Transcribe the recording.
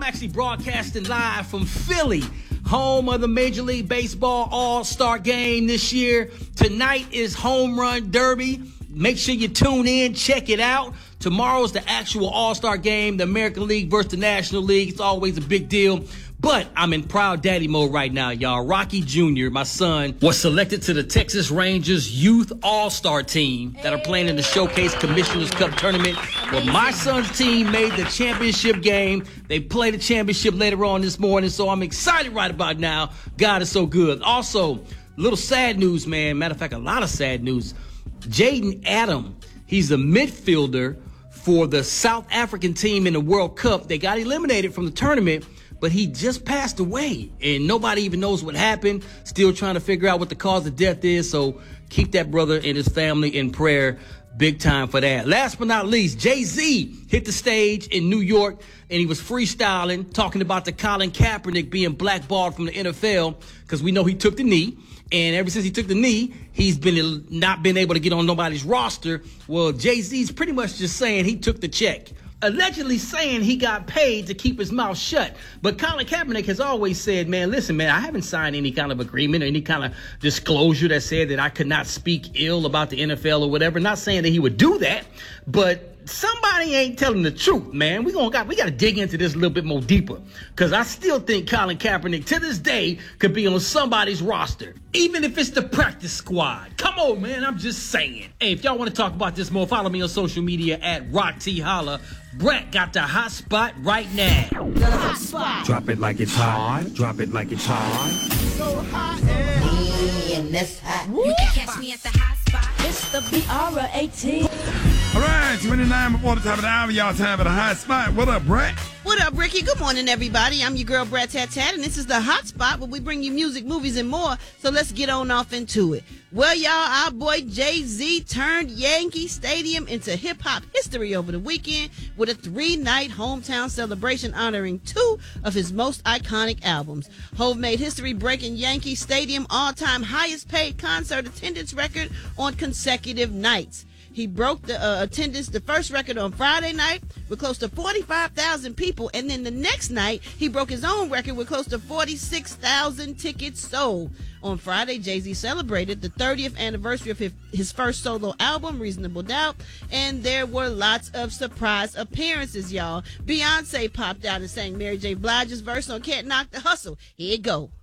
actually broadcasting live from Philly, home of the Major League Baseball All-Star Game this year. Tonight is Home Run Derby. Make sure you tune in, check it out. Tomorrow's the actual All-Star Game, the American League versus the National League. It's always a big deal. But I'm in proud daddy mode right now, y'all. Rocky Jr., my son, was selected to the Texas Rangers Youth All-Star team that are playing in the Showcase Commissioner's Cup tournament. Well, my son's team made the championship game. They play the championship later on this morning, so I'm excited right about now. God is so good. Also, a little sad news, man. Matter of fact, a lot of sad news. Jaden Adam, he's a midfielder for the South African team in the World Cup. They got eliminated from the tournament, but he just passed away, and nobody even knows what happened. Still trying to figure out what the cause of death is, so keep that brother and his family in prayer big time for that. Last but not least, Jay-Z hit the stage in New York, and he was freestyling, talking about the Colin Kaepernick being blackballed from the NFL because we know he took the knee. And ever since he took the knee, he's not been able to get on nobody's roster. Well, Jay-Z's pretty much just saying he took the check, allegedly saying he got paid to keep his mouth shut. But Colin Kaepernick has always said, man, listen, man, I haven't signed any kind of agreement or any kind of disclosure that said that I could not speak ill about the NFL or whatever. Not saying that he would do that, but somebody ain't telling the truth, man. We got to dig into this a little bit more deeper, because I still think Colin Kaepernick to this day could be on somebody's roster, even if it's the practice squad. Come on, man. I'm just saying. Hey, if y'all want to talk about this more, follow me on social media at Rock T Holla. Brett got the hot spot right now. The hot spot. Drop it like it's hot. Drop it like it's hot. So hot and this hot. you can catch me at the hot spot. It's the BR18. All right, 29 before the top of the hour, y'all time for the hot spot. What up, Brett? What up, Ricky? Good morning, everybody. I'm your girl, Brett Tat Tat, and this is the hot spot where we bring you music, movies, and more. So let's get on off into it. Well, y'all, our boy Jay-Z turned Yankee Stadium into hip-hop history over the weekend with a 3-night hometown celebration honoring 2 of his most iconic albums. Hov made history-breaking Yankee Stadium all-time highest-paid concert attendance record on consecutive nights. He broke the attendance, the first record on Friday night with close to 45,000 people. And then the next night, he broke his own record with close to 46,000 tickets sold. On Friday, Jay-Z celebrated the 30th anniversary of his first solo album, Reasonable Doubt. And there were lots of surprise appearances, y'all. Beyonce popped out and sang Mary J. Blige's verse on Can't Knock the Hustle. Here it go.